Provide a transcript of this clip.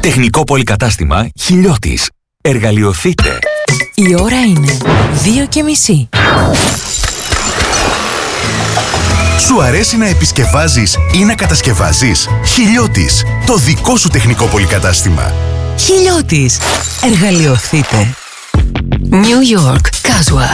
Τεχνικό πολυκατάστημα Χιλιώτης. Εργαλειοθείτε. Η ώρα είναι 2:30. Σου αρέσει να επισκευάζεις ή να κατασκευάζεις? Χιλιώτης, το δικό σου τεχνικό πολυκατάστημα. Χιλιώτης. Εργαλειοθείτε. New York Casual.